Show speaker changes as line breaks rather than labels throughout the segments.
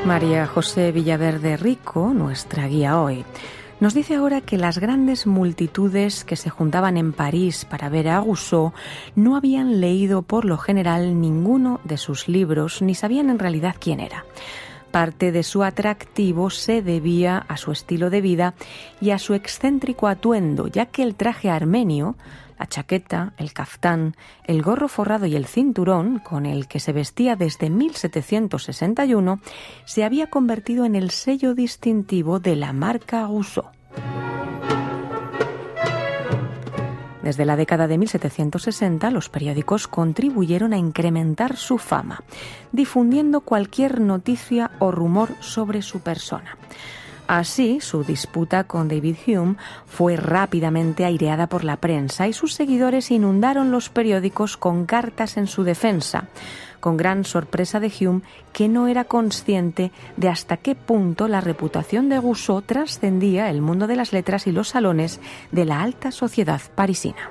María José Villaverde Rico, nuestra guía hoy, nos dice ahora que las grandes multitudes que se juntaban en París para ver a Rousseau no habían leído por lo general ninguno de sus libros ni sabían en realidad quién era. Parte de su atractivo se debía a su estilo de vida y a su excéntrico atuendo, ya que el traje armenio, la chaqueta, el caftán, el gorro forrado y el cinturón, con el que se vestía desde 1761, se había convertido en el sello distintivo de la marca Rousseau. Desde la década de 1760, los periódicos contribuyeron a incrementar su fama, difundiendo cualquier noticia o rumor sobre su persona. Así, su disputa con David Hume fue rápidamente aireada por la prensa y sus seguidores inundaron los periódicos con cartas en su defensa, con gran sorpresa de Hume, que no era consciente de hasta qué punto la reputación de Rousseau trascendía el mundo de las letras y los salones de la alta sociedad parisina.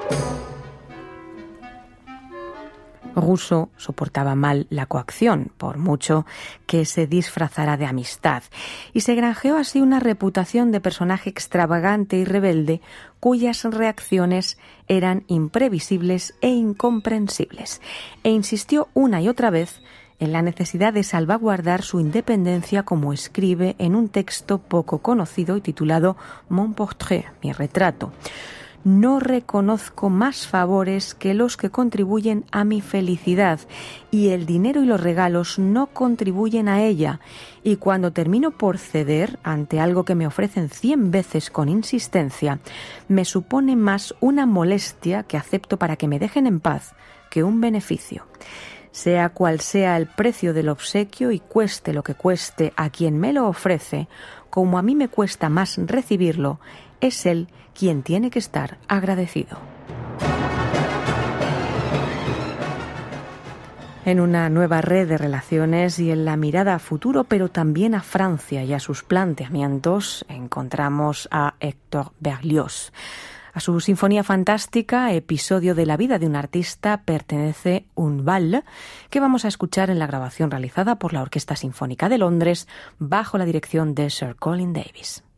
Rousseau soportaba mal la coacción, por mucho que se disfrazara de amistad, y se granjeó así una reputación de personaje extravagante y rebelde, cuyas reacciones eran imprevisibles e incomprensibles, e insistió una y otra vez en la necesidad de salvaguardar su independencia, como escribe en un texto poco conocido y titulado Mon portrait, mi retrato. No reconozco más favores que los que contribuyen a mi felicidad, y el dinero y los regalos no contribuyen a ella, y cuando termino por ceder ante algo que me ofrecen 100 veces con insistencia, me supone más una molestia que acepto para que me dejen en paz que un beneficio. Sea cual sea el precio del obsequio y cueste lo que cueste a quien me lo ofrece, como a mí me cuesta más recibirlo, es él quien tiene que estar agradecido. En una nueva red de relaciones y en la mirada a futuro, pero también a Francia y a sus planteamientos, encontramos a Héctor Berlioz. A su sinfonía fantástica, Episodio de la vida de un artista, pertenece un bal que vamos a escuchar en la grabación realizada por la Orquesta Sinfónica de Londres bajo la dirección de Sir Colin Davis.